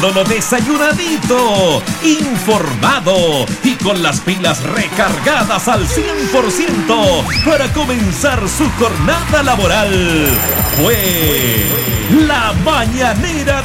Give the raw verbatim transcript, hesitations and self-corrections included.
teniéndolo desayunadito, informado y con las pilas recargadas al cien por ciento para comenzar su jornada laboral. Fue La Mañanera